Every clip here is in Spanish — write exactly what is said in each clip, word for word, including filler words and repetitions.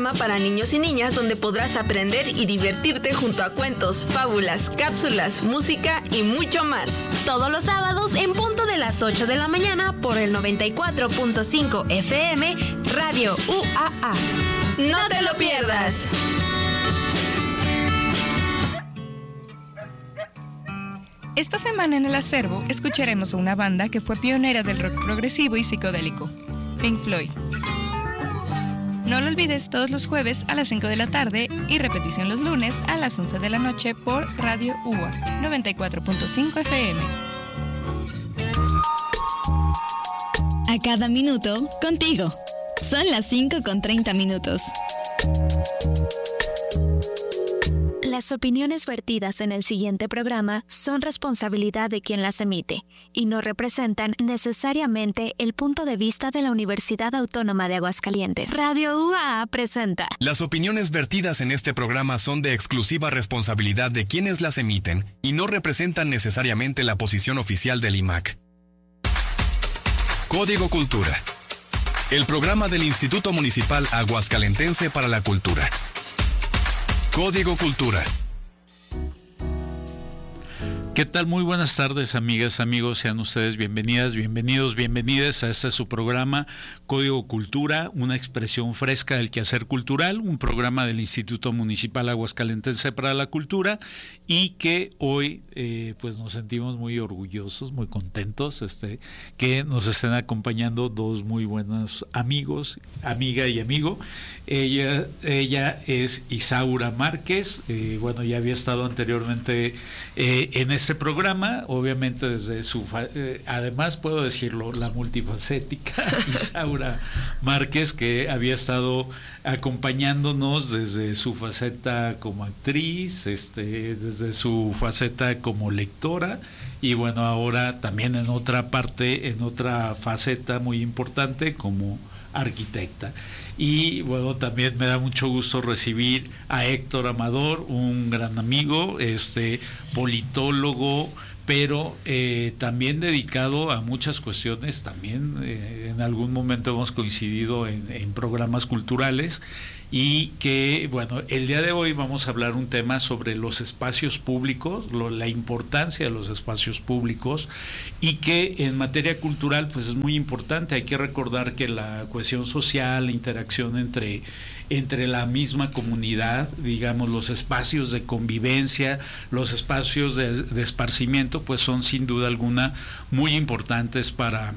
programa para niños y niñas donde podrás aprender y divertirte junto a cuentos, fábulas, cápsulas, música y mucho más. Todos los sábados en punto de las ocho de la mañana por el noventa y cuatro punto cinco F M, Radio U A A. ¡No te lo pierdas! Esta semana en el acervo escucharemos a una banda que fue pionera del rock progresivo y psicodélico, Pink Floyd. No lo olvides todos los jueves a las cinco de la tarde y repetición los lunes a las once de la noche por Radio U A A noventa y cuatro punto cinco F M. A cada minuto, contigo. Son las cinco con treinta minutos. Las opiniones vertidas en el siguiente programa son responsabilidad de quien las emite y no representan necesariamente el punto de vista de la Universidad Autónoma de Aguascalientes. Radio U A A presenta. Las opiniones vertidas en este programa son de exclusiva responsabilidad de quienes las emiten y no representan necesariamente la posición oficial del I M A C. Código Cultura. El programa del Instituto Municipal Aguascalentense para la Cultura. Código Cultura. ¿Qué tal? Muy buenas tardes, amigas, amigos. Sean ustedes bienvenidas, bienvenidos, bienvenidas a este su programa Código Cultura, una expresión fresca del quehacer cultural, un programa del Instituto Municipal Aguascalentense para la Cultura y que hoy eh, pues nos sentimos muy orgullosos, muy contentos este, que nos estén acompañando dos muy buenos amigos, amiga y amigo. Ella, ella es Isaura Márquez, eh, bueno, ya había estado anteriormente eh, en este programa, obviamente desde su, eh, además puedo decirlo, la multifacética Isaura Márquez, que había estado acompañándonos desde su faceta como actriz, este, desde su faceta como lectora y bueno, ahora también en otra parte, en otra faceta muy importante como arquitecta. Y bueno, también me da mucho gusto recibir a Héctor Amador, un gran amigo, este politólogo, pero eh, también dedicado a muchas cuestiones, también eh, en algún momento hemos coincidido en, en programas culturales y que, bueno, el día de hoy vamos a hablar un tema sobre los espacios públicos, lo, la importancia de los espacios públicos y que en materia cultural pues es muy importante. Hay que recordar que la cohesión social, la interacción entre entre la misma comunidad, digamos, los espacios de convivencia, los espacios de, de esparcimiento, pues son sin duda alguna muy importantes para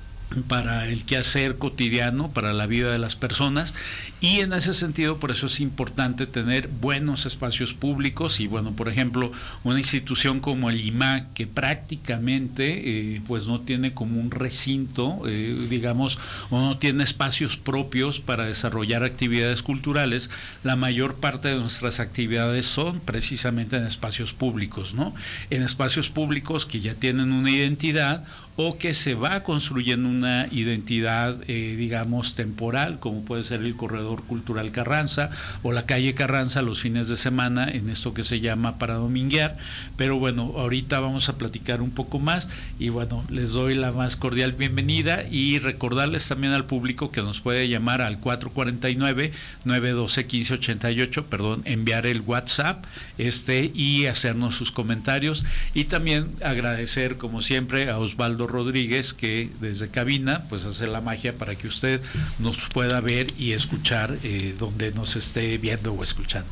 para el quehacer cotidiano, para la vida de las personas y en ese sentido por eso es importante tener buenos espacios públicos y bueno, por ejemplo, una institución como el I M A C que prácticamente eh, pues no tiene como un recinto, eh, digamos, o no tiene espacios propios para desarrollar actividades culturales, la mayor parte de nuestras actividades son precisamente en espacios públicos, ¿no? En espacios públicos que ya tienen una identidad o que se va construyendo una identidad, eh, digamos, temporal, como puede ser el Corredor Cultural Carranza o la calle Carranza los fines de semana, en esto que se llama para dominguear. Pero bueno, ahorita vamos a platicar un poco más y bueno, les doy la más cordial bienvenida y recordarles también al público que nos puede llamar al cuatro cuatro nueve, nueve uno dos, uno cinco ocho ocho, perdón, enviar el WhatsApp este y hacernos sus comentarios y también agradecer como siempre a Osvaldo Rodríguez que desde cabina pues hace la magia para que usted nos pueda ver y escuchar eh, donde nos esté viendo o escuchando.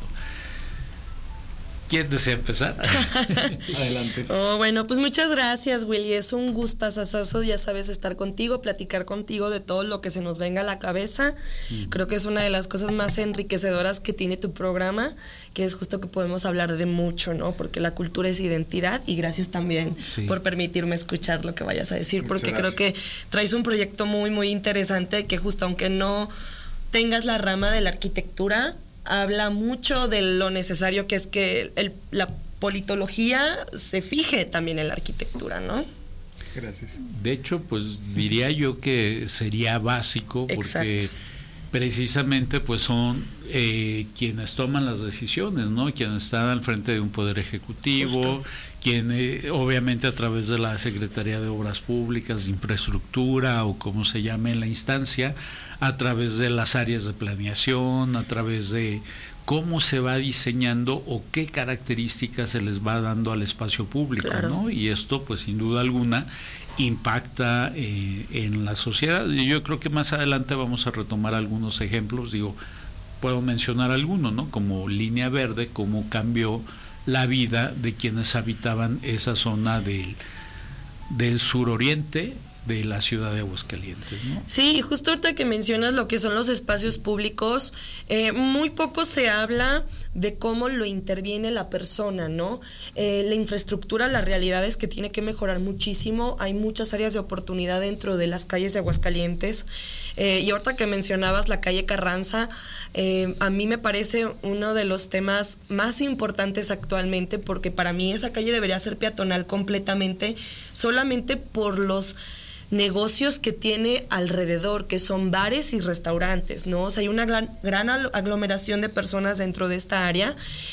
¿Quién desea empezar? Adelante. Oh, bueno, pues muchas gracias, Willy. Es un gustazazazo, ya sabes, estar contigo, platicar contigo de todo lo que se nos venga a la cabeza. Mm. Creo que es una de las cosas más enriquecedoras que tiene tu programa, que es justo que podemos hablar de mucho, ¿no? Porque la cultura es identidad y gracias también sí. por permitirme escuchar lo que vayas a decir, muchas porque gracias. Creo que traes un proyecto muy, muy interesante que justo aunque no tengas la rama de la arquitectura, habla mucho de lo necesario que es que el, la politología se fije también en la arquitectura, ¿no? Gracias. De hecho, pues diría yo que sería básico porque Exacto. precisamente pues son eh, quienes toman las decisiones, ¿no? Quienes están al frente de un poder ejecutivo, Justo. quienes obviamente a través de la Secretaría de Obras Públicas, de Infraestructura o como se llame en la instancia, a través de las áreas de planeación, a través de cómo se va diseñando o qué características se les va dando al espacio público, claro. ¿no? Y esto pues sin duda alguna impacta eh, en la sociedad. Y yo creo que más adelante vamos a retomar algunos ejemplos, digo, puedo mencionar algunos, ¿no? Como Línea Verde, cómo cambió la vida de quienes habitaban esa zona del, del suroriente de la ciudad de Aguascalientes, ¿no? Sí, justo ahorita que mencionas lo que son los espacios públicos, eh, muy poco se habla de cómo lo interviene la persona, ¿no? Eh, la infraestructura, la realidad es que tiene que mejorar muchísimo, hay muchas áreas de oportunidad dentro de las calles de Aguascalientes, eh, y ahorita que mencionabas la calle Carranza, eh, a mí me parece uno de los temas más importantes actualmente, porque para mí esa calle debería ser peatonal completamente, solamente por los negocios que tiene alrededor, que son bares y restaurantes, ¿no? O sea, hay una gran, gran aglomeración de personas dentro de esta área.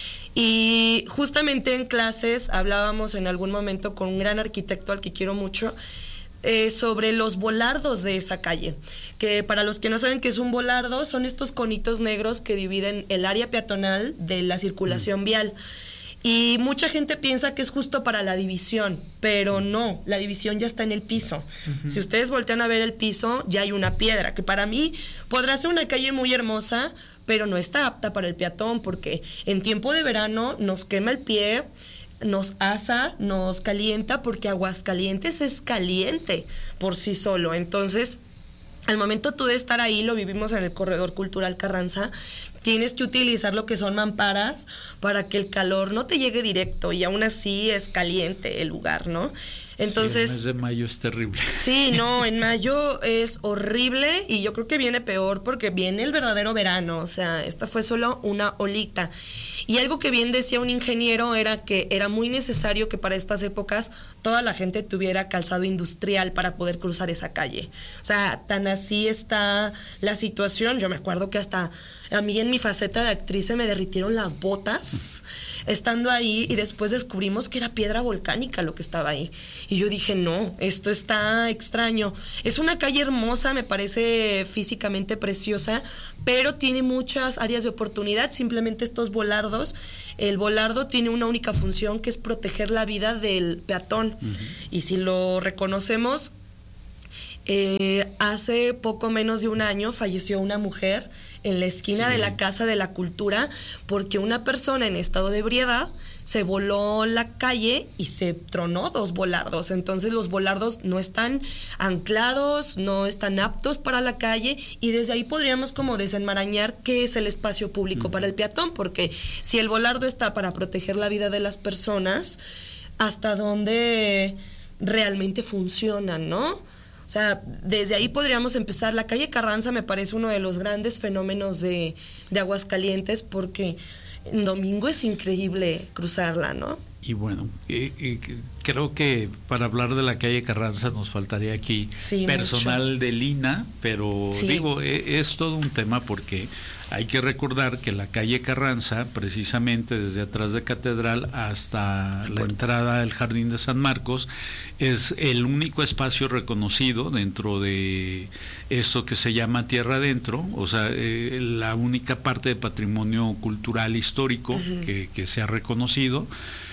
Y justamente en clases hablábamos en algún momento con un gran arquitecto al que quiero mucho, eh, sobre los volardos de esa calle, que para los que no saben qué es un volardo, son estos conitos negros que dividen el área peatonal de la circulación mm. vial. Y mucha gente piensa que es justo para la división, pero no, la división ya está en el piso. Uh-huh. Si ustedes voltean a ver el piso, ya hay una piedra, que para mí podrá ser una calle muy hermosa, pero no está apta para el peatón, porque en tiempo de verano nos quema el pie, nos asa, nos calienta, porque Aguascalientes es caliente por sí solo. Entonces, al momento tú de estar ahí, lo vivimos en el Corredor Cultural Carranza, tienes que utilizar lo que son mamparas para que el calor no te llegue directo y aún así es caliente el lugar, ¿no? Entonces, sí, el mes de mayo es terrible. Sí, no, en mayo es horrible y yo creo que viene peor porque viene el verdadero verano, o sea, esta fue solo una olita. Y algo que bien decía un ingeniero era que era muy necesario que para estas épocas toda la gente tuviera calzado industrial para poder cruzar esa calle. O sea, tan así está la situación. Yo me acuerdo que hasta a mí en mi faceta de actriz se me derritieron las botas estando ahí y después descubrimos que era piedra volcánica lo que estaba ahí. Y yo dije, no, esto está extraño. Es una calle hermosa, me parece físicamente preciosa, pero tiene muchas áreas de oportunidad, simplemente estos volardos. El volardo tiene una única función, que es proteger la vida del peatón. Uh-huh. Y si lo reconocemos, eh, hace poco menos de un año falleció una mujer en la esquina sí. de la Casa de la Cultura, porque una persona en estado de ebriedad se voló la calle y se tronó dos volardos. Entonces los volardos no están anclados, no están aptos para la calle, y desde ahí podríamos como desenmarañar qué es el espacio público uh-huh. para el peatón, porque si el volardo está para proteger la vida de las personas, ¿hasta dónde realmente funcionan, no? O sea, desde ahí podríamos empezar. La calle Carranza me parece uno de los grandes fenómenos de, de Aguascalientes, porque en domingo es increíble cruzarla, ¿no? Y bueno, eh, eh, creo que para hablar de la calle Carranza nos faltaría aquí sí, personal mucho. del I N A, pero sí. digo, eh, es todo un tema, porque hay que recordar que la calle Carranza, precisamente desde atrás de Catedral hasta la entrada del Jardín de San Marcos, es el único espacio reconocido dentro de eso que se llama Tierra Adentro, o sea, eh, la única parte de patrimonio cultural histórico uh-huh. que, que se ha reconocido.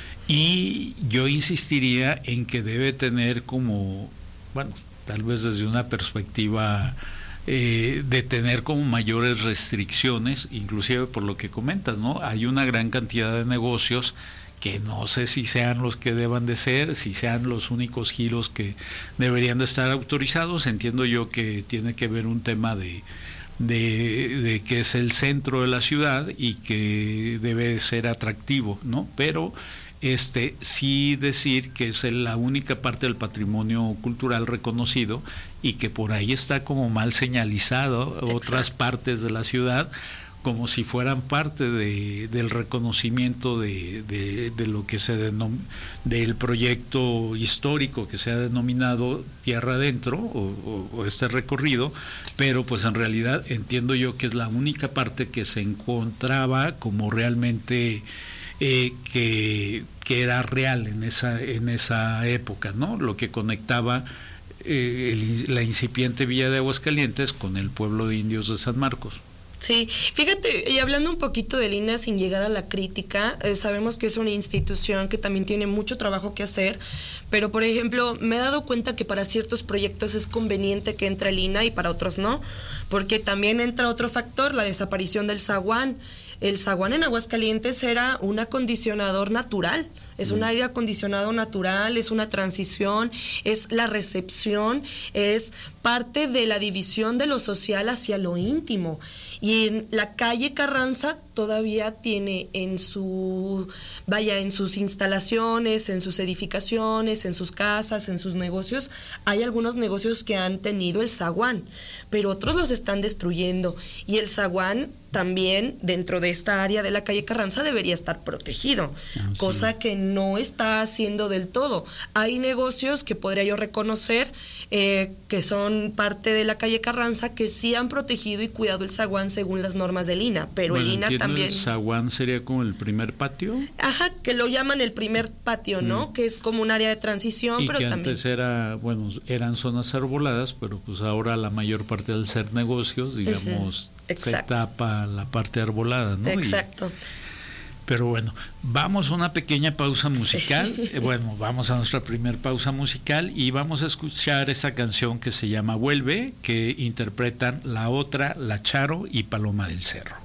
Y yo insistiría en que debe tener como, bueno, tal vez desde una perspectiva eh, de tener como mayores restricciones, inclusive por lo que comentas, ¿no? Hay una gran cantidad de negocios que no sé si sean los que deban de ser, si sean los únicos giros que deberían de estar autorizados. Entiendo yo que tiene que ver un tema de... De, de que es el centro de la ciudad y que debe ser atractivo, ¿no? Pero este sí decir que es la única parte del patrimonio cultural reconocido y que por ahí está como mal señalizado Exacto. otras partes de la ciudad, como si fueran parte de, del reconocimiento de, de, de lo que se denom, del proyecto histórico que se ha denominado Tierra Adentro o, o, o este recorrido, pero pues en realidad entiendo yo que es la única parte que se encontraba como realmente eh, que, que era real en esa, en esa época, ¿no? Lo que conectaba eh, el, la incipiente Villa de Aguascalientes con el pueblo de indios de San Marcos. Sí, fíjate, y hablando un poquito de Lina sin llegar a la crítica, eh, sabemos que es una institución que también tiene mucho trabajo que hacer, pero por ejemplo, me he dado cuenta que para ciertos proyectos es conveniente que entre Lina y para otros no, porque también entra otro factor, la desaparición del zaguán. El zaguán en Aguascalientes era un acondicionador natural, es un aire acondicionado natural, es una transición, es la recepción, es parte de la división de lo social hacia lo íntimo. Y en la calle Carranza todavía tiene en su, vaya, en sus instalaciones, en sus edificaciones, en sus casas, en sus negocios, hay algunos negocios que han tenido el zaguán, pero otros los están destruyendo. Y el zaguán también dentro de esta área de la calle Carranza debería estar protegido, ah, sí. Cosa que no está haciendo del todo. Hay negocios que podría yo reconocer eh, que son parte de la calle Carranza que sí han protegido y cuidado el zaguán según las normas del I N A, pero bueno, el I N A también... ¿El zaguán sería como el primer patio? Ajá, que lo llaman el primer patio, ¿no? Mm. Que es como un área de transición, y pero que también... antes era, bueno, eran zonas arboladas, pero pues ahora la mayor parte del ser negocios, digamos, uh-huh. se tapa la parte arbolada, ¿no? Exacto. Y, pero bueno, vamos a una pequeña pausa musical. Bueno, vamos a nuestra primer pausa musical y vamos a escuchar esa canción que se llama Vuelve, que interpretan La Otra, La Charo y Paloma del Cerro.